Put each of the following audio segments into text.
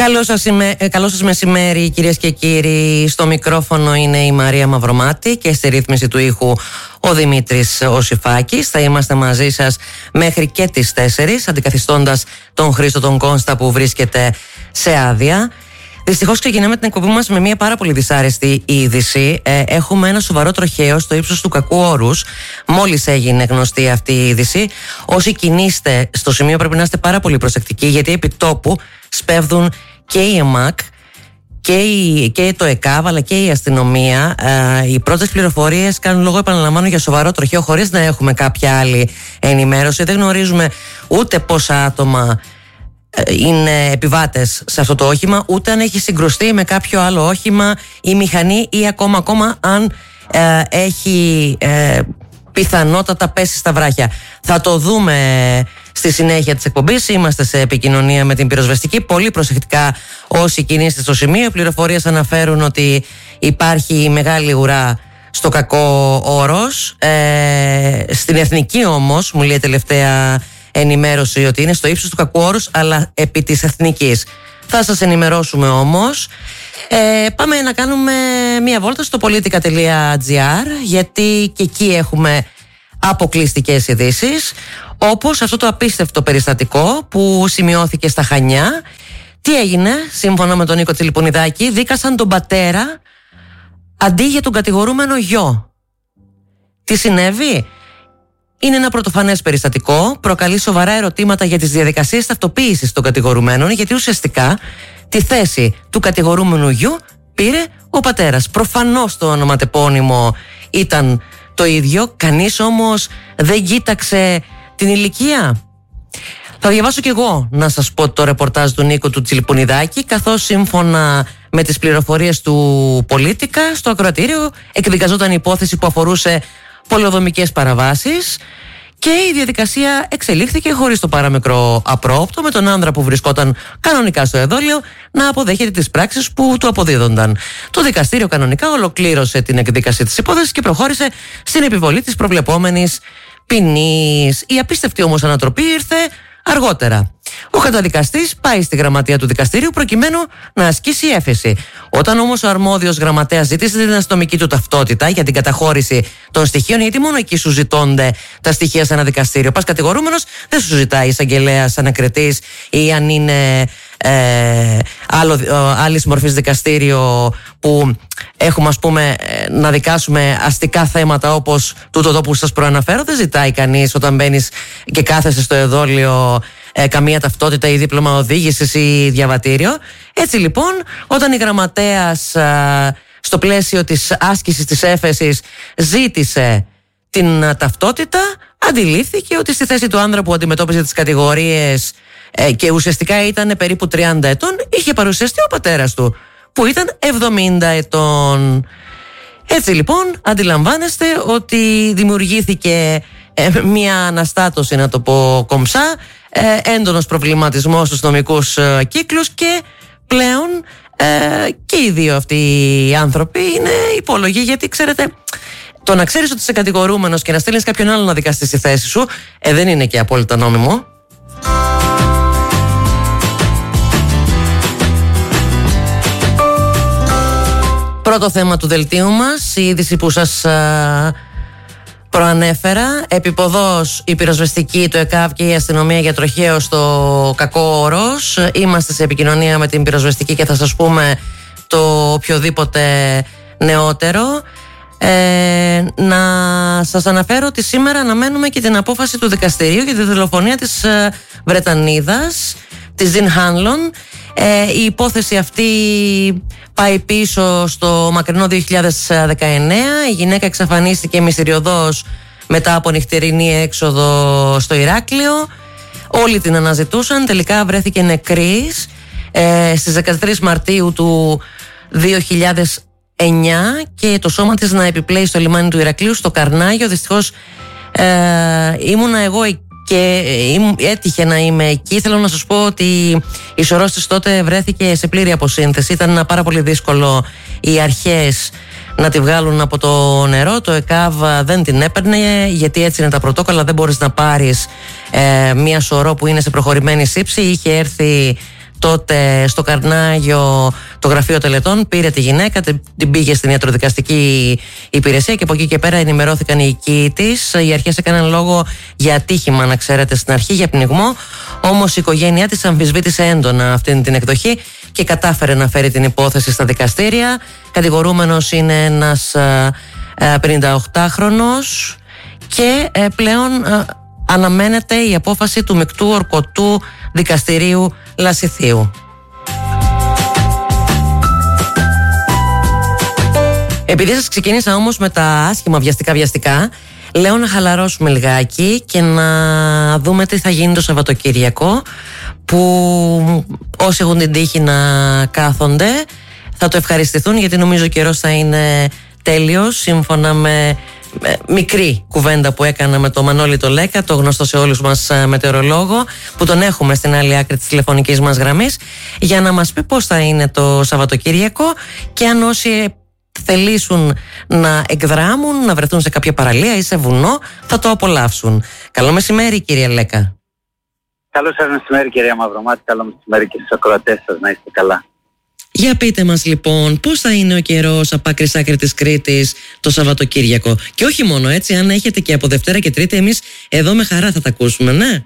Καλό σας μεσημέρι, κυρίες και κύριοι. Στο μικρόφωνο είναι η Μαρία Μαυρομάτη και στη ρύθμιση του ήχου ο Δημήτρης Οσιφάκης. Θα είμαστε μαζί σας μέχρι και τις 4, αντικαθιστώντας τον Χρήστο τον Κόνστα που βρίσκεται σε άδεια. Δυστυχώς ξεκινάμε την εκπομπή μας με μια πάρα πολύ δυσάρεστη είδηση. Έχουμε ένα σοβαρό τροχαίο στο ύψος του Κακού Όρους. Μόλις έγινε γνωστή αυτή η είδηση. Όσοι κινείστε στο σημείο πρέπει να είστε πάρα πολύ προσεκτικοί, γιατί επί τόπου σπέβδουν και η ΕΜΑΚ και το ΕΚΑΒ αλλά και η αστυνομία. Οι πρώτες πληροφορίες κάνουν λόγο, επαναλαμβάνω, για σοβαρό τροχαίο, χωρίς να έχουμε κάποια άλλη ενημέρωση. Δεν γνωρίζουμε ούτε πόσα άτομα είναι επιβάτες σε αυτό το όχημα, ούτε αν έχει συγκρουστεί με κάποιο άλλο όχημα ή μηχανή, ή ακόμα αν έχει πιθανότατα πέσει στα βράχια. Θα το δούμε στη συνέχεια της εκπομπής. Είμαστε σε επικοινωνία με την πυροσβεστική. Πολύ προσεκτικά όσοι κινείστε στο σημείο. Οι πληροφορίες αναφέρουν ότι υπάρχει μεγάλη ουρά στο Κακό Όρος. Στην Εθνική όμως μου λέει τελευταία ενημέρωση ότι είναι στο ύψος του Κακού Όρους, αλλά επί της Εθνικής. Θα σας ενημερώσουμε όμως. Πάμε να κάνουμε μία βόλτα στο politica.gr, γιατί και εκεί έχουμε αποκλειστικές ειδήσεις, όπως αυτό το απίστευτο περιστατικό που σημειώθηκε στα Χανιά. Τι έγινε? Σύμφωνα με τον Νίκο Τσιλιπουνιδάκη, δίκασαν τον πατέρα αντί για τον κατηγορούμενο γιο. Τι συνέβη? Είναι ένα πρωτοφανές περιστατικό, προκαλεί σοβαρά ερωτήματα για τις διαδικασίες ταυτοποίησης των κατηγορουμένων, γιατί ουσιαστικά τη θέση του κατηγορούμενου γιου πήρε ο πατέρας. Προφανώς το ονοματεπώνυμο ήταν το ίδιο, κανείς όμως δεν κοίταξε την ηλικία. Θα διαβάσω κι εγώ να σας πω το ρεπορτάζ του Νίκου του Τσιλιπουνιδάκη, καθώς σύμφωνα με τις πληροφορίες του Πολίτικα, στο ακροατήριο εκδικαζόταν υπόθεση που αφορούσε πολεοδομικές παραβάσεις και η διαδικασία εξελίχθηκε χωρίς το παραμικρό απρόοπτο, με τον άνδρα που βρισκόταν κανονικά στο εδόλιο να αποδέχεται τις πράξεις που του αποδίδονταν. Το δικαστήριο κανονικά ολοκλήρωσε την εκδίκαση της υπόθεσης και προχώρησε στην επιβολή της προβλεπόμενης ποινής. Η απίστευτη όμως ανατροπή ήρθε αργότερα. Ο καταδικαστής πάει στη γραμματεία του δικαστηρίου προκειμένου να ασκήσει έφεση. Όταν όμως ο αρμόδιος γραμματέας ζήτησε την αστυνομική του ταυτότητα για την καταχώρηση των στοιχείων, γιατί μόνο εκεί σου ζητώνται τα στοιχεία σε ένα δικαστήριο. Πας κατηγορούμενος, δεν σου ζητάει εισαγγελέας, ανακριτής, ή αν είναι άλλης μορφής δικαστήριο που έχουμε, ας πούμε, να δικάσουμε αστικά θέματα όπως τούτο εδώ που σας προαναφέρω. Δεν ζητάει κανείς όταν μπαίνεις και κάθεσαι στο εδόλιο καμία ταυτότητα ή δίπλωμα οδήγησης ή διαβατήριο. Έτσι λοιπόν, όταν η γραμματέας στο πλαίσιο της άσκησης της έφεσης ζήτησε την ταυτότητα, αντιλήφθηκε ότι στη θέση του άνδρα που αντιμετώπιζε τις κατηγορίες και ουσιαστικά ήταν περίπου 30 ετών, είχε παρουσιαστεί ο πατέρας του, που ήταν 70 ετών. Έτσι λοιπόν, αντιλαμβάνεστε ότι δημιουργήθηκε μια αναστάτωση, να το πω κομψά, έντονος προβληματισμός στους νομικούς κύκλους, και πλέον και οι δύο αυτοί οι άνθρωποι είναι υπόλογοι, γιατί ξέρετε, το να ξέρεις ότι είσαι κατηγορούμενος και να στέλνεις κάποιον άλλο να δικαστεί στη θέση σου δεν είναι και απόλυτα νόμιμο. Πρώτο θέμα του δελτίου μας, η είδηση που σας προανέφερα. Επιποδός η πυροσβεστική, το ΕΚΑΒ και η αστυνομία για τροχαίο στο Κακό Όρος. Είμαστε σε επικοινωνία με την πυροσβεστική και θα σας πούμε το οποιοδήποτε νεότερο. Να σας αναφέρω ότι σήμερα αναμένουμε και την απόφαση του δικαστηρίου για τη δολοφονία της Βρετανίδας, της Ζιν Χάνλον. Η υπόθεση αυτή πάει πίσω στο μακρινό 2019. Η γυναίκα εξαφανίστηκε μυστηριωδώς μετά από νυχτερινή έξοδο στο Ηράκλειο. Όλοι την αναζητούσαν, τελικά βρέθηκε νεκρής στις 13 Μαρτίου του 2009 και το σώμα της να επιπλέει στο λιμάνι του Ηρακλείου, στο Καρνάγιο. Δυστυχώς ήμουνα εγώ και έτυχε να είμαι εκεί. Θέλω να σας πω ότι η σωρός της τότε βρέθηκε σε πλήρη αποσύνθεση. Ήταν πάρα πολύ δύσκολο οι αρχές να τη βγάλουν από το νερό. Το ΕΚΑΒ δεν την έπαιρνε, γιατί έτσι είναι τα πρωτόκολλα. Δεν μπορείς να πάρεις μία σωρό που είναι σε προχωρημένη σύψη. Είχε έρθει τότε στο Καρνάγιο το γραφείο τελετών πήρε τη γυναίκα, την πήγε στην ιατροδικαστική υπηρεσία και από εκεί και πέρα ενημερώθηκαν οι οικοί της. Οι αρχές έκαναν λόγο για ατύχημα, να ξέρετε, στην αρχή, για πνιγμό. Όμως η οικογένειά της αμφισβήτησε έντονα αυτή την εκδοχή και κατάφερε να φέρει την υπόθεση στα δικαστήρια. Κατηγορούμενος είναι ένας 58χρονος και πλέον αναμένεται η απόφαση του Μεικτού Ορκωτού Δικαστηρίου Λασιθίου. Επειδή σας ξεκίνησα όμως με τα άσχημα βιαστικά, λέω να χαλαρώσουμε λιγάκι και να δούμε τι θα γίνει το Σαββατοκύριακο, που όσοι έχουν την τύχη να κάθονται θα το ευχαριστηθούν, γιατί νομίζω ο καιρός θα είναι τέλειος, σύμφωνα με μικρή κουβέντα που έκανα με τον Μανώλη το Λέκα, το γνωστό σε όλους μας μετεωρολόγο, που τον έχουμε στην άλλη άκρη της τηλεφωνικής μας γραμμής, για να μας πει πώς θα είναι το Σαββατοκύριακο και αν όσοι θελήσουν να εκδράμουν, να βρεθούν σε κάποια παραλία ή σε βουνό, θα το απολαύσουν. Καλό μεσημέρι, κύριε Λέκα. Καλό σας μεσημέρι, κυρία Μαυρομάτη. Καλό μεσημέρι και στους ακροατές σας, να είστε καλά. Για πείτε μας λοιπόν, πώς θα είναι ο καιρός από άκρη σ' άκρη της Κρήτης το Σαββατοκύριακο? Και όχι μόνο έτσι, αν έχετε και από Δευτέρα και Τρίτη, εμείς εδώ με χαρά θα τα ακούσουμε, ναι.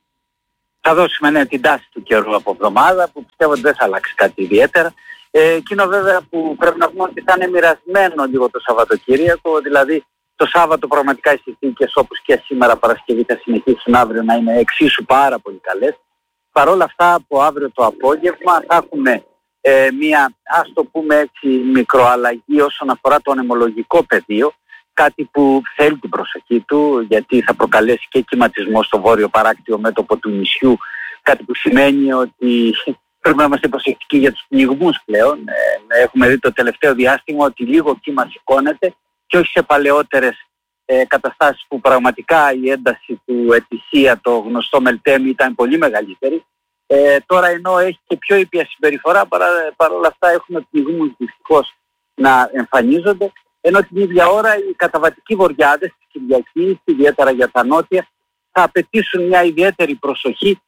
Θα δώσουμε την τάση του καιρού από εβδομάδα, που πιστεύω ότι δεν θα αλλάξει κάτι ιδιαίτερα. Εκείνο βέβαια που πρέπει να πούμε ότι θα είναι μοιρασμένο λίγο το Σαββατοκύριακο, δηλαδή το Σάββατο πραγματικά οι συνθήκες όπως και σήμερα Παρασκευή θα συνεχίσουν αύριο να είναι εξίσου πάρα πολύ καλές. Παρ' όλα αυτά από αύριο το απόγευμα θα έχουμε μία, ας το πούμε έτσι, μικροαλλαγή όσον αφορά το ανεμολογικό πεδίο, κάτι που θέλει την προσοχή του, γιατί θα προκαλέσει και κυματισμό στο βόρειο παράκτιο μέτωπο του νησιού, κάτι που σημαίνει ότι πρέπει να είμαστε προσεκτικοί για τους πνιγμούς πλέον. Έχουμε δει το τελευταίο διάστημα ότι λίγο κύμα σηκώνεται και όχι σε παλαιότερες καταστάσεις που πραγματικά η ένταση του ετησία, το γνωστό Μελτέμι, ήταν πολύ μεγαλύτερη. Τώρα ενώ έχει και πιο ήπια συμπεριφορά, παρόλα αυτά έχουμε πνιγμούς δυστυχώς να εμφανίζονται, ενώ την ίδια ώρα οι καταβατικοί βοριάδες της Κυριακής, ιδιαίτερα για τα νότια, θα απαιτήσουν μια ιδιαίτερη προσοχή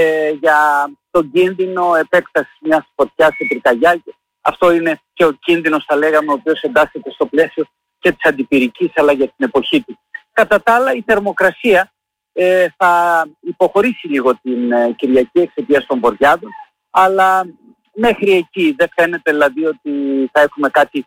για τον κίνδυνο επέκτασης μιας φωτιάς σε πυρκαγιά. Αυτό είναι και ο κίνδυνος, θα λέγαμε, ο οποίος εντάσσεται στο πλαίσιο και της αντιπυρικής, αλλά για την εποχή του. Κατά τα άλλα, η θερμοκρασία θα υποχωρήσει λίγο την Κυριακή εξαιτίας των βοριάδων, αλλά μέχρι εκεί δεν φαίνεται δηλαδή ότι θα έχουμε κάτι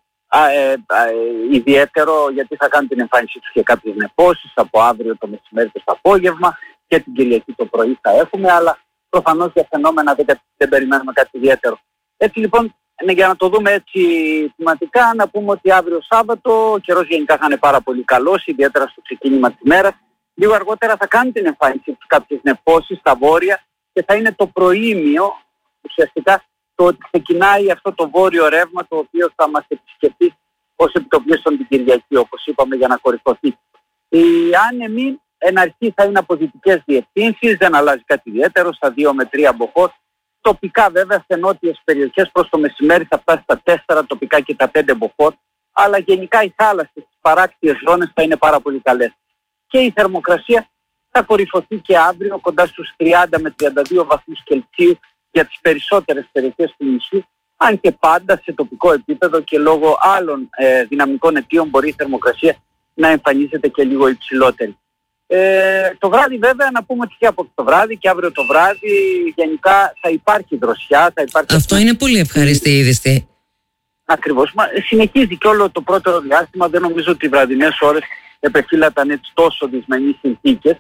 ιδιαίτερο, γιατί θα κάνουν την εμφάνισή τους και κάποιες νεπώσεις από αύριο το μεσημέρι και το απόγευμα, και την Κυριακή το πρωί θα έχουμε, αλλά προφανώς για φαινόμενα δεν περιμένουμε κάτι ιδιαίτερο. Έτσι λοιπόν, για να το δούμε έτσι θεματικά, να πούμε ότι αύριο Σάββατο ο καιρός γενικά θα είναι πάρα πολύ καλός, ιδιαίτερα στο ξεκίνημα της μέρας. Λίγο αργότερα θα κάνει την εμφάνιση τους κάποιες νεπώσεις στα βόρεια και θα είναι το προήμιο, ουσιαστικά, το ότι ξεκινάει αυτό το βόρειο ρεύμα, το οποίο θα μας επισκεφτεί ως επιτοπλίστων την Κυριακή, όπως είπαμε, για να κορυφωθεί. Οι άνεμοι εν αρχή θα είναι από δυτικές διευθύνσεις, δεν αλλάζει κάτι ιδιαίτερο, στα 2 με 3 μποφόρ. Τοπικά βέβαια σε νότιες περιοχές προς το μεσημέρι θα φτάσει στα 4, τοπικά και τα 5 μποφόρ, αλλά γενικά οι θάλασσες στις παράκτιες ζώνες θα είναι πάρα πολύ καλές. Και η θερμοκρασία θα κορυφωθεί και αύριο κοντά στους 30 με 32 βαθμούς Κελσίου για τις περισσότερες περιοχές του νησιού, αν και πάντα σε τοπικό επίπεδο και λόγω άλλων δυναμικών αιτίων μπορεί η θερμοκρασία να εμφανίζεται και λίγο υψηλότερη. Το βράδυ βέβαια, να πούμε ότι και από το βράδυ και αύριο το βράδυ γενικά θα υπάρχει δροσιά. Θα υπάρχει. Αυτό είναι πολύ ευχαριστή είδηση. Ακριβώς. Συνεχίζει και όλο το πρώτο διάστημα. Δεν νομίζω ότι οι βραδινές ώρες επεφύλαταν έτσι τόσο δυσμενείς συνθήκες.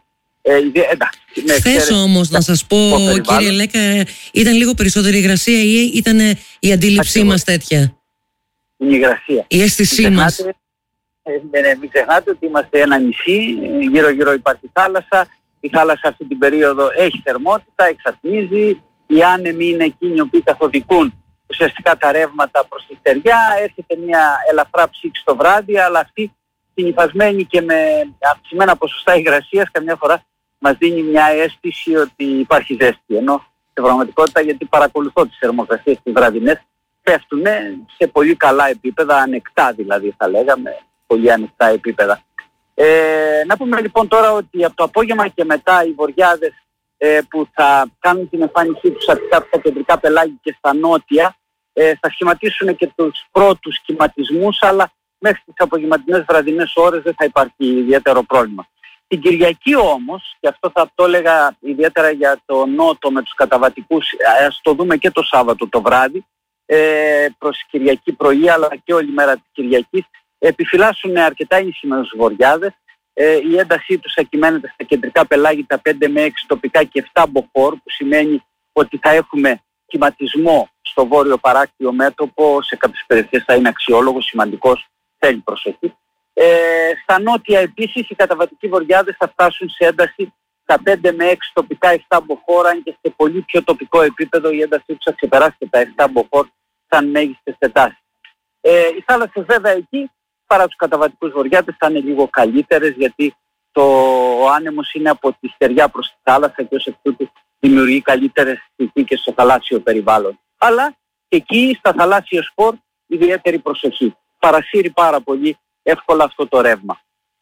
Χθες όμως να σας πω, κύριε Λέκα, ήταν λίγο περισσότερη υγρασία ή ήταν η αντίληψή μας τέτοια? Η υγρασία. Η αίσθησή μας. Μην ξεχνάτε ότι είμαστε ένα νησί, γύρω-γύρω υπάρχει θάλασσα. Η θάλασσα αυτή την περίοδο έχει θερμότητα, εξατμίζει. Οι άνεμοι είναι εκείνοι οι οποίοι καθοδικούν ουσιαστικά τα ρεύματα προς τη στεριά. Έρχεται μια ελαφρά ψήξη το βράδυ, αλλά αυτή συνυφασμένη και με αυξημένα ποσοστά υγρασίας καμιά φορά μας δίνει μια αίσθηση ότι υπάρχει ζέστη. Ενώ σε πραγματικότητα, γιατί παρακολουθώ τις θερμοκρασίες τις βραδινές, πέφτουν σε πολύ καλά επίπεδα, ανεκτά δηλαδή θα λέγαμε, πολύ ανεκτά επίπεδα. Να πούμε λοιπόν τώρα ότι από το απόγευμα και μετά οι βοριάδες που θα κάνουν την εμφάνισή τους στα κεντρικά πελάγη και στα νότια, θα σχηματίσουν και τους πρώτους κυματισμούς, αλλά μέχρι τις απογευματινές βραδινές ώρες δεν θα υπάρχει ιδιαίτερο πρόβλημα. Την Κυριακή όμως, και αυτό θα το έλεγα ιδιαίτερα για το νότο με τους καταβατικούς, ας το δούμε και το Σάββατο το βράδυ, προς Κυριακή πρωί αλλά και όλη μέρα της Κυριακής, επιφυλάσσουν αρκετά ήσυχους βοριάδες. Η έντασή τους θα κυμαίνεται στα κεντρικά πελάγη τα 5 με 6 τοπικά και 7 μποφόρ, που σημαίνει ότι θα έχουμε κυματισμό στο βόρειο παράκτιο μέτωπο, σε κάποιες περιοχές θα είναι αξιόλογος, σημαντικός, θέλει προσοχή. Στα νότια επίσης οι καταβατικοί βοριάδες θα φτάσουν σε ένταση στα 5 με 6 τοπικά 7 μποφόρ, αν και σε πολύ πιο τοπικό επίπεδο η έντασή τους θα ξεπεράσει και τα 7 μποφόρ σαν μέγιστες εντάσεις. Οι θάλασσες βέβαια εκεί, παρά τους καταβατικούς βοριάδες, θα είναι λίγο καλύτερες, γιατί ο άνεμος είναι από τη στεριά προς τη θάλασσα και ως εκ τούτου δημιουργεί καλύτερες συνθήκες στο θαλάσσιο περιβάλλον. Αλλά εκεί στα θαλάσσια σπορ ιδιαίτερη προσοχή. Παρασύρει πάρα πολύ εύκολα αυτό το ρεύμα.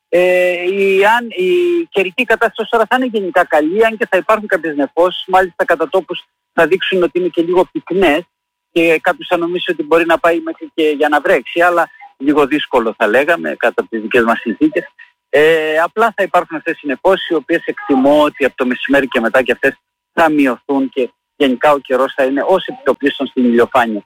Η καιρική κατάσταση τώρα θα είναι γενικά καλή, αν και θα υπάρχουν κάποιες νεφώσεις, μάλιστα κατά τόπους θα δείξουν ότι είναι και λίγο πυκνές και κάποιος θα νομίσει ότι μπορεί να πάει μέχρι και για να βρέξει, αλλά λίγο δύσκολο θα λέγαμε κατά τις δικές μας συνθήκες. Απλά θα υπάρχουν αυτές οι νεφώσεις, οι οποίες εκτιμώ ότι από το μεσημέρι και μετά και αυτές θα μειωθούν και γενικά ο καιρός θα είναι ως επιτοπλίστων στην ηλιοφάνεια.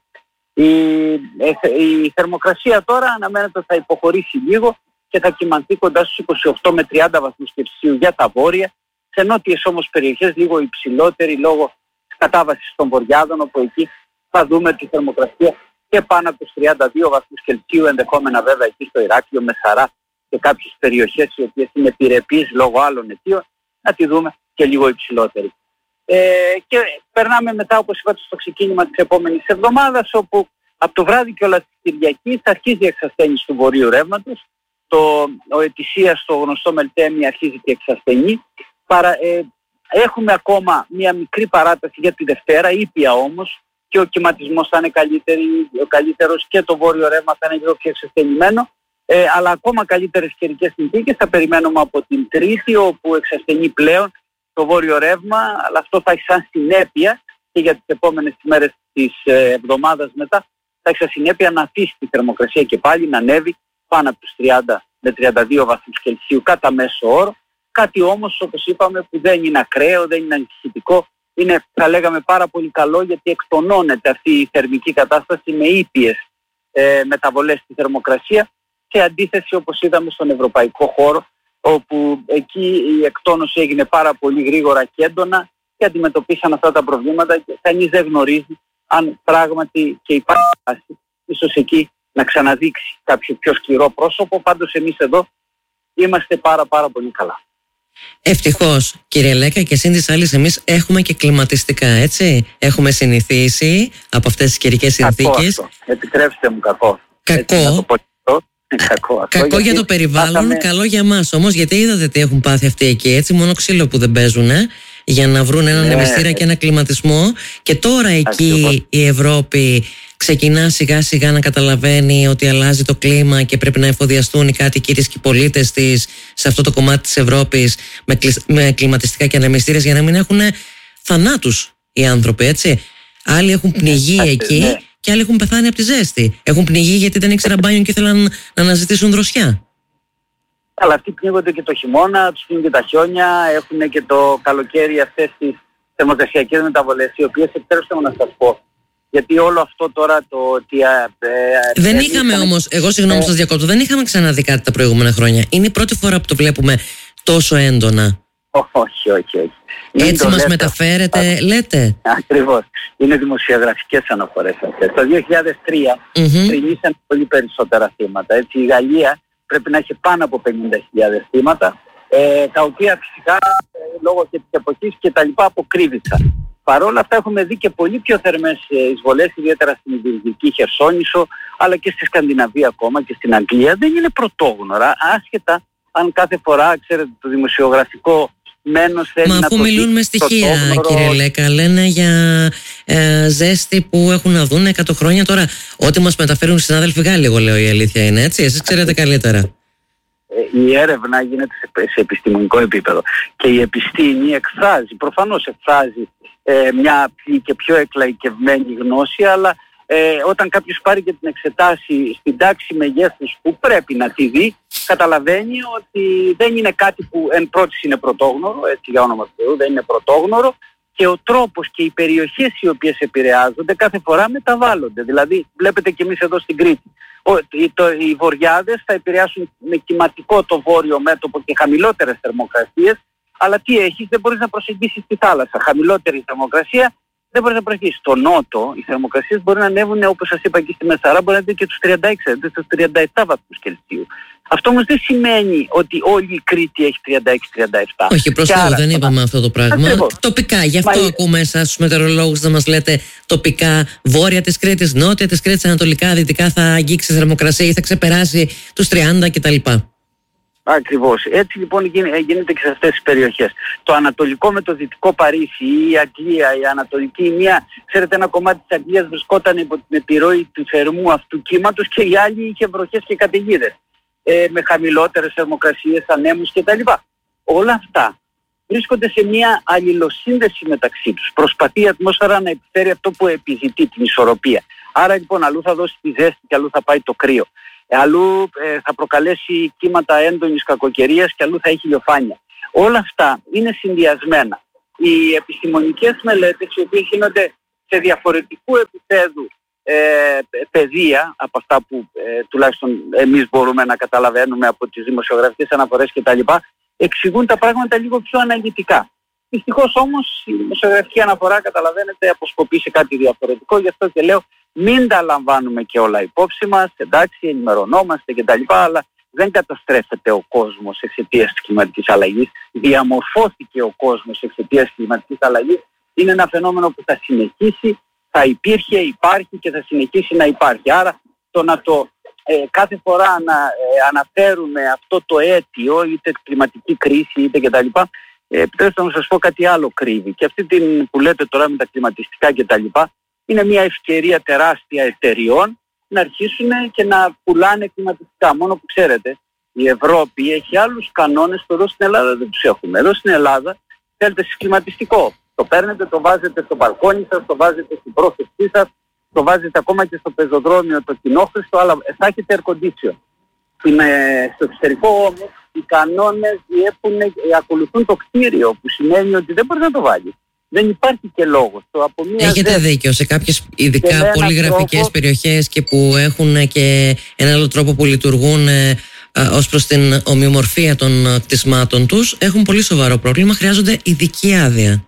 Η θερμοκρασία τώρα αναμένεται ότι θα υποχωρήσει λίγο και θα κυμανθεί κοντά στους 28 με 30 βαθμούς Κελσίου για τα βόρεια. Σε νότιες όμως περιοχές λίγο υψηλότερη λόγω της κατάβασης των βοριάδων, όπου εκεί θα δούμε τη θερμοκρασία και πάνω από τους 32 βαθμούς Κελσίου, ενδεχόμενα βέβαια εκεί στο Ηράκλειο, Μεσαρά και κάποιες περιοχές οι οποίες είναι επιρρεπείς λόγω άλλων αιτίων, να τη δούμε και λίγο υψηλότερη. Και περνάμε μετά, όπως είπατε, στο ξεκίνημα της επόμενης εβδομάδας, όπου από το βράδυ και όλα της Κυριακής θα αρχίζει η εξασθένιση του βορείου ρεύματος. Ο ετησίας στο γνωστό Μελτέμι αρχίζει και εξασθενεί. Έχουμε ακόμα μια μικρή παράταση για τη Δευτέρα, ήπια όμως, και ο κυματισμός θα είναι καλύτερος και το βόρειο ρεύμα θα είναι λίγο πιο εξασθενημένο. Αλλά ακόμα καλύτερες καιρικές συνθήκες θα περιμένουμε από την Τρίτη, όπου εξασθενεί πλέον το βόρειο ρεύμα, αλλά αυτό θα έχει σαν συνέπεια και για τις επόμενες μέρες της εβδομάδας μετά, θα έχει σαν συνέπεια να αφήσει τη θερμοκρασία και πάλι να ανέβει πάνω από τους 30 με 32 βαθμούς Κελσίου κατά μέσο όρο. Κάτι όμως, όπως είπαμε, που δεν είναι ακραίο, δεν είναι ανησυχητικό, είναι, θα λέγαμε, πάρα πολύ καλό, γιατί εκτονώνεται αυτή η θερμική κατάσταση με ήπιες μεταβολές στη θερμοκρασία, σε αντίθεση, όπως είδαμε, στον ευρωπαϊκό χώρο, όπου εκεί η εκτόνωση έγινε πάρα πολύ γρήγορα και έντονα και αντιμετωπίσαν αυτά τα προβλήματα και κανείς δεν γνωρίζει αν πράγματι και υπάρχει τάση ίσως εκεί να ξαναδείξει κάποιο πιο σκληρό πρόσωπο. Πάντως εμείς εδώ είμαστε πάρα πολύ καλά. Ευτυχώς, κύριε Λέκα, και σύν της άλλης εμείς έχουμε και κλιματιστικά, έτσι. Έχουμε συνηθίσει από αυτές τις καιρικές συνθήκες. Αυτό. Επιτρέψτε μου, κακό. Κακό για το περιβάλλον, καλό για μας όμως, γιατί είδατε τι έχουν πάθει αυτοί εκεί, έτσι, μόνο ξύλο που δεν παίζουν για να βρουν έναν νεμιστήρα και ένα κλιματισμό. Και τώρα εκεί η Ευρώπη ξεκινά σιγά σιγά να καταλαβαίνει ότι αλλάζει το κλίμα και πρέπει να εφοδιαστούν οι κάτοικοι της και οι πολίτες της σε αυτό το κομμάτι της Ευρώπης με κλιματιστικά και ανεμιστήρες, για να μην έχουν θανάτους οι άνθρωποι, έτσι. Άλλοι έχουν πνιγεί εκεί και άλλοι έχουν πεθάνει από τη ζέστη. Έχουν πνιγεί γιατί δεν ήξεραν μπάνιο και ήθελαν να αναζητήσουν δροσιά. Αλλά αυτοί πνίγονται και το χειμώνα, τους πνίγουν και τα χιόνια, έχουν και το καλοκαίρι αυτές τις θερμοκρασιακές μεταβολές, οι οποίες, επιτρέψτε μου να σας πω, γιατί όλο αυτό τώρα το ότι... δεν είχαμε όμως, εγώ συγγνώμη σας διακόπτω, δεν είχαμε ξαναδεί κάτι τα προηγούμενα χρόνια. Είναι η πρώτη φορά που το βλέπουμε τόσο έντονα. Όχι. Έτσι μας μεταφέρετε, λέτε. Ακριβώς. Είναι δημοσιογραφικές αναφορές αυτές. Το 2003 πρινήσαν πολύ περισσότερα θύματα. Έτσι, η Γαλλία πρέπει να έχει πάνω από 50.000 θύματα, τα οποία φυσικά λόγω και της εποχής και τα λοιπά αποκρύβησαν. Παρ' όλα αυτά έχουμε δει και πολύ πιο θερμές εισβολές, ιδιαίτερα στην Ιδρυτική Χερσόνησο, αλλά και στη Σκανδιναβία ακόμα και στην Αγγλία. Δεν είναι πρωτόγνωρα, άσχετα αν κάθε φορά, ξέρετε, το δημοσιογραφικό μένος θέλει να το... Μα αφού μιλούν με στοιχεία, κύριε Λέκα, λένε για ζέστη που έχουν να δουν 100 χρόνια. Τώρα, ό,τι μας μεταφέρουν οι συνάδελφοι Γάλλοι, εγώ λέω, η αλήθεια είναι, έτσι. Εσείς ξέρετε καλύτερα. η έρευνα γίνεται σε επιστημονικό επίπεδο και η επιστήμη προφανώς εκφράζει μια και πιο εκλαϊκευμένη γνώση, αλλά όταν κάποιος πάρει και την εξετάσει στην τάξη μεγέθους που πρέπει να τη δει, καταλαβαίνει ότι δεν είναι κάτι που εν πρώτης είναι πρωτόγνωρο, έτσι για όνομα του Θεού, δεν είναι πρωτόγνωρο, και ο τρόπος και οι περιοχές οι οποίες επηρεάζονται κάθε φορά μεταβάλλονται. Δηλαδή βλέπετε και εμείς εδώ στην Κρήτη, οι βορειάδες θα επηρεάσουν με κυματικό το βόρειο μέτωπο και χαμηλότερες θερμοκρασίες, αλλά τι έχεις, δεν μπορείς να προσεγγίσεις τη θάλασσα. Χαμηλότερη θερμοκρασία δεν μπορείς να προσεγγίσεις. Στο νότο οι θερμοκρασίες μπορεί να ανέβουν, όπως σας είπα, και στη Μεσαρά μπορεί να είναι και τους 36, στους 37 βαθμούς Κελσίου. Αυτό όμως δεν σημαίνει ότι όλη η Κρήτη έχει 36-37. Όχι, προς Θεού, δεν είπαμε αυτό το πράγμα. Ακριβώς. Τοπικά, γι' αυτό ακούμε εσάς τους μετεωρολόγους να μας λέτε τοπικά βόρεια της Κρήτης, νότια της Κρήτης, ανατολικά, δυτικά θα αγγίξει θερμοκρασία ή θα ξεπεράσει τους 30 κτλ. Ακριβώς. Έτσι λοιπόν γίνεται και σε αυτές τις περιοχές. Το ανατολικό με το δυτικό Παρίσι ή η Αγγλία, η ανατολική, ξέρετε, ένα κομμάτι της Αγγλίας βρισκόταν υπό την επιρροή του θερμού αυτού κύματος και η άλλη είχε βροχές και καταιγίδες. Με χαμηλότερες θερμοκρασίες, ανέμους κτλ. Όλα αυτά βρίσκονται σε μια αλληλοσύνδεση μεταξύ τους. Προσπαθεί η ατμόσφαιρα να επιφέρει αυτό που επιζητεί, την ισορροπία. Άρα λοιπόν αλλού θα δώσει τη ζέστη και αλλού θα πάει το κρύο. Αλλού θα προκαλέσει κύματα έντονης κακοκαιρίας και αλλού θα έχει ηλιοφάνεια. Όλα αυτά είναι συνδυασμένα. Οι επιστημονικές μελέτες, οι οποίες γίνονται σε διαφορετικού επίπεδου πεδία από αυτά που τουλάχιστον εμείς μπορούμε να καταλαβαίνουμε από τις δημοσιογραφικές αναφορές κτλ., εξηγούν τα πράγματα λίγο πιο αναλυτικά. Δυστυχώς όμως η δημοσιογραφική αναφορά, καταλαβαίνετε, αποσκοπεί σε κάτι διαφορετικό, γι' αυτό και λέω μην τα λαμβάνουμε και όλα υπόψη μας, εντάξει, ενημερωνόμαστε κτλ., αλλά δεν καταστρέφεται ο κόσμος εξαιτίας της κλιματικής αλλαγής, διαμορφώθηκε ο κόσμος εξαιτίας της κλιματικής αλλαγής, είναι ένα φαινόμενο που θα συνεχίσει, θα υπήρχε, υπάρχει και θα συνεχίσει να υπάρχει. Άρα το να το κάθε φορά να αναφέρουμε αυτό το αίτιο, είτε κλιματική κρίση είτε κτλ., επιτρέψτε να σας πω κάτι άλλο κρύβει. Και αυτή την που λέτε τώρα με τα κλιματιστικά κτλ., είναι μια ευκαιρία τεράστια εταιριών να αρχίσουν και να πουλάνε κλιματιστικά. Μόνο που ξέρετε, η Ευρώπη έχει άλλους κανόνες που εδώ στην Ελλάδα δεν τους έχουμε. Εδώ στην Ελλάδα θέλετε συσκλιματιστικό. Το παίρνετε, το βάζετε στο μπαλκόνι σας, το βάζετε στην πρόθεσή σας, το βάζετε ακόμα και στο πεζοδρόμιο το κοινόχρηστο, αλλά θα έχετε air condition. Στο εξωτερικό όμως οι κανόνες ακολουθούν το κτίριο, που σημαίνει ότι δεν μπορεί να το βάλει. Δεν υπάρχει και λόγος. Έχετε δίκιο. Σε κάποιες ειδικά πολυγραφικές περιοχές και που έχουν και ένα άλλο τρόπο που λειτουργούν ως προς την ομοιομορφία των κτισμάτων τους, έχουν πολύ σοβαρό πρόβλημα, χρειάζονται ειδική άδεια.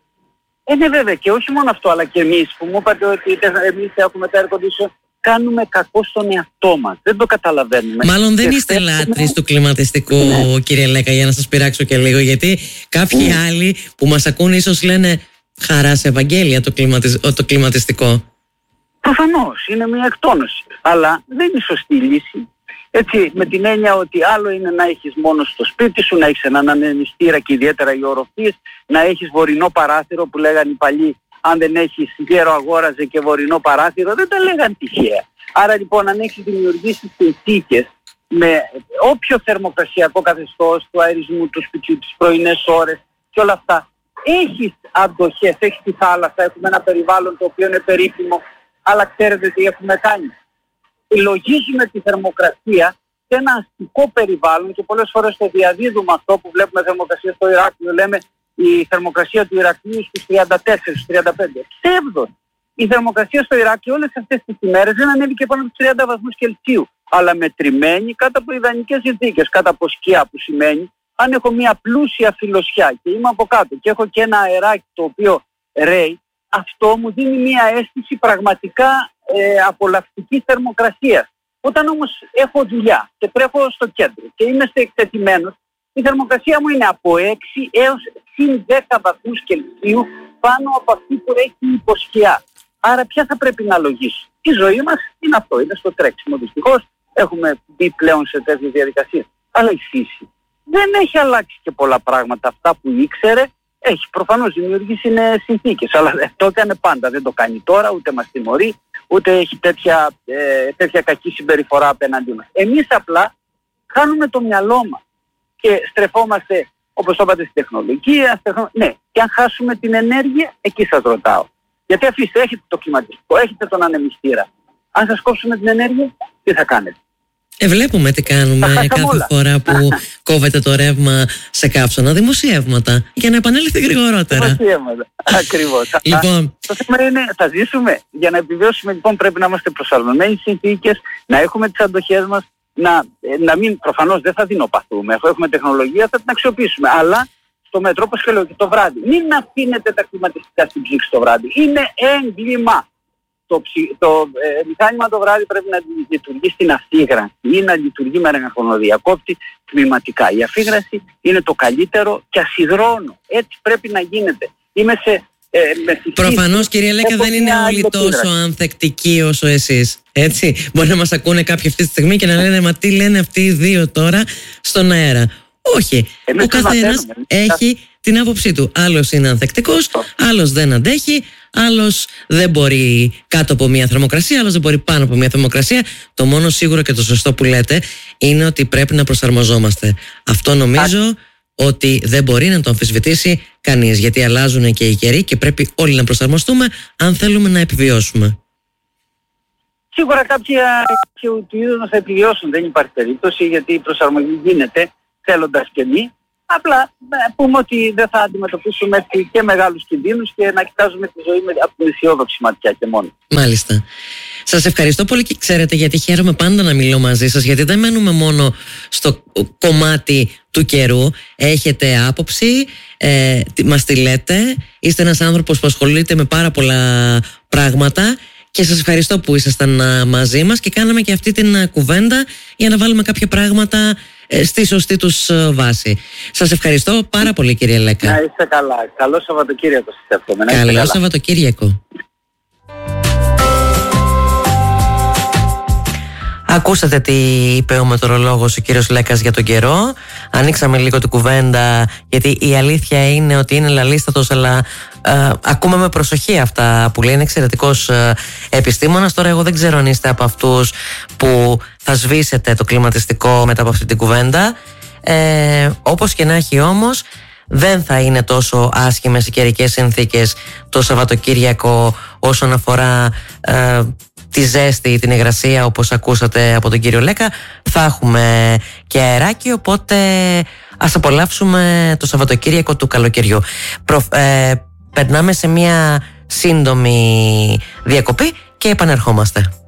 Ναι, βέβαια, και όχι μόνο αυτό, αλλά και εμείς που μου είπατε ότι εμείς έχουμε τα air condition, κάνουμε κακό στον εαυτό μας. Δεν το καταλαβαίνουμε. Μάλλον δεν είστε λάτρεις του κλιματιστικού, κύριε Λέκα, για να σας πειράξω και λίγο, γιατί κάποιοι άλλοι που μας ακούν ίσως λένε χαρά σε Ευαγγέλια το κλιματιστικό. Προφανώς, είναι μια εκτόνωση, αλλά δεν είναι σωστή λύση. Έτσι, με την έννοια ότι άλλο είναι να έχεις μόνο στο σπίτι σου, να έχεις έναν ανεμιστήρα και ιδιαίτερα οι οροφίες, να έχεις βορεινό παράθυρο που λέγανε οι παλιοί, αν δεν έχεις γέρο αγόραζε και βορεινό παράθυρο, δεν τα λέγαν τυχαία. Άρα λοιπόν αν έχεις δημιουργήσει συνθήκες με όποιο θερμοκρασιακό καθεστώς του αερισμού του σπιτιού, τις πρωινές ώρες και όλα αυτά, έχεις αντοχές, έχεις τη θάλασσα, έχουμε ένα περιβάλλον το οποίο είναι περίφημο, αλλά ξέρετε τι έχουμε κάνει. Συλλογίζουμε τη θερμοκρασία σε ένα αστικό περιβάλλον και πολλές φορές το διαδίδουμε αυτό που βλέπουμε θερμοκρασία στο Ηράκλειο, λέμε η θερμοκρασία του Ηρακλείου στους 34, στους 35. Ψεύδος. Η θερμοκρασία στο Ηράκλειο όλες αυτές τις ημέρες δεν ανέβηκε πάνω από τους 30 βαθμούς Κελσίου, αλλά μετρημένη κάτω από ιδανικές συνθήκες, κάτω από σκιά, που σημαίνει αν έχω μια πλούσια φιλοσιά και είμαι από κάτω και έχω και ένα αεράκι το οποίο ρέει, αυτό μου δίνει μια αίσθηση πραγματικά απολαυστικής θερμοκρασίας. Όταν όμως έχω δουλειά και τρέχω στο κέντρο και είμαι εκτεθειμένος, η θερμοκρασία μου είναι από 6 έως συν 10 βαθμούς Κελσίου πάνω από αυτή που έχει υποσκιά. Άρα ποια θα πρέπει να λογίσω? Η ζωή μας είναι αυτό, είναι στο τρέξιμο. Δυστυχώς έχουμε μπει πλέον σε τέτοιες διαδικασίες. Αλλά η φύση δεν έχει αλλάξει και πολλά πράγματα. Αυτά που ήξερε έχει προφανώς δημιουργήσει νέες συνθήκες. Αλλά το έκανε πάντα, δεν το κάνει τώρα, ούτε μας τιμωρεί, ούτε έχει τέτοια κακή συμπεριφορά απέναντί μας. Εμείς απλά χάνουμε το μυαλό μας και στρεφόμαστε, όπως το είπατε, στη τεχνολογία. Ναι, και αν χάσουμε την ενέργεια, εκεί σας ρωτάω. Γιατί αφήστε, έχετε το κλιματιστικό, έχετε τον ανεμιστήρα. Αν σας κόψουμε την ενέργεια, τι θα κάνετε? Βλέπουμε τι κάνουμε κάθε φορά που κόβεται το ρεύμα σε καύσωνα. Δημοσιεύματα για να επανέλθει γρηγορότερα. Δημοσιεύματα, ακριβώς. Λοιπόν, το θέμα είναι, θα ζήσουμε. Για να επιβιώσουμε, λοιπόν, πρέπει να είμαστε προσαρμοσμένοι στις συνθήκες, να έχουμε τις αντοχές μας, να μην, προφανώς δεν θα δεινοπαθούμε. Αφού έχουμε τεχνολογία θα την αξιοποιήσουμε. Αλλά στο μέτρο, όπως και λέω και το βράδυ, μην αφήνετε τα κλιματιστικά στην ψήξη το βράδυ. Είναι έγκλημα. Το μηχάνημα το βράδυ πρέπει να λειτουργεί στην αφήγραση ή να λειτουργεί με ρεγαχονοδιακόπτη τμηματικά. Η αφήγραση είναι το καλύτερο και ασυδρώνω. Έτσι πρέπει να γίνεται. Είμαι σε... Προφανώς, κυρία Λέκα, δεν είναι όλοι τόσο ανθεκτικοί όσο εσείς. Έτσι, μπορεί να μας ακούνε κάποιοι αυτή τη στιγμή και να λένε «Μα τι λένε αυτοί οι δύο τώρα στον αέρα». Όχι, ο καθένας έχει την άποψή του. Άλλος είναι ανθεκτικός, άλλος δεν αντέχει, άλλος δεν μπορεί κάτω από μια θερμοκρασία, άλλος δεν μπορεί πάνω από μια θερμοκρασία. Το μόνο σίγουρο και το σωστό που λέτε είναι ότι πρέπει να προσαρμοζόμαστε. Αυτό νομίζω ότι δεν μπορεί να το αμφισβητήσει κανείς, γιατί αλλάζουν και οι καιροί και πρέπει όλοι να προσαρμοστούμε αν θέλουμε να επιβιώσουμε. Σίγουρα κάποια του είδους θα επιβιώσουν, δεν υπάρχει περίπτωση, γιατί η προσαρμογή γίνεται θέλοντας και μη. Απλά πούμε ότι δεν θα αντιμετωπίσουμε και μεγάλους κινδύνους και να κοιτάζουμε τη ζωή από την αισιόδοξη ματιά και μόνο. Μάλιστα. Σας ευχαριστώ πολύ και ξέρετε, γιατί χαίρομαι πάντα να μιλώ μαζί σας, γιατί δεν μένουμε μόνο στο κομμάτι του καιρού. Έχετε άποψη, μας τη λέτε, είστε ένας άνθρωπος που ασχολείται με πάρα πολλά πράγματα και σας ευχαριστώ που ήσασταν μαζί μας και κάναμε και αυτή την κουβέντα για να βάλουμε κάποια πράγματα στη σωστή τους βάση. Σας ευχαριστώ πάρα πολύ, κύριε Λέκα. Να είστε καλά. Καλό Σαββατοκύριακο σας εύχομαι. Καλό Σαββατοκύριακο. Ακούσατε τι είπε ο μετεωρολόγος ο κύριος Λέκας για τον καιρό. Ανοίξαμε λίγο την κουβέντα, γιατί η αλήθεια είναι ότι είναι λαλίστατος, αλλά ακούμε με προσοχή αυτά που λέει. Είναι εξαιρετικός επιστήμονας. Τώρα εγώ δεν ξέρω αν είστε από αυτούς που θα σβήσετε το κλιματιστικό μετά από αυτή την κουβέντα. Όπως και να έχει όμως, δεν θα είναι τόσο άσχημες οι καιρικές συνθήκες το Σαββατοκύριακο όσον αφορά τη ζέστη, την υγρασία, όπως ακούσατε από τον κύριο Λέκα. Θα έχουμε και αεράκι, οπότε ας απολαύσουμε το Σαββατοκύριακο του καλοκαιριού. Περνάμε σε μια σύντομη διακοπή και επανερχόμαστε.